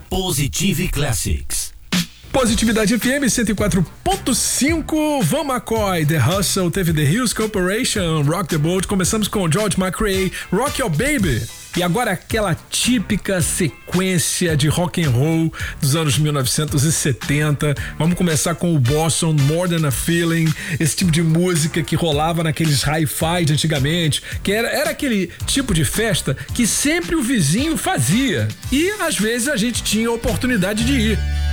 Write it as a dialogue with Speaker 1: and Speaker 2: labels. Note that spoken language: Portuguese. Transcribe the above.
Speaker 1: Positive Classics.
Speaker 2: Positividade FM 104.5, Van McCoy, The Hustle, teve The Hills Corporation, Rock the Boat. Começamos com George McRae, Rock Your Baby. E agora aquela típica sequência de rock and roll dos anos 1970. Vamos começar com o Boston, More Than a Feeling, esse tipo de música que rolava naqueles hi-fi de antigamente, que era aquele tipo de festa que sempre o vizinho fazia e às vezes a gente tinha a oportunidade de ir.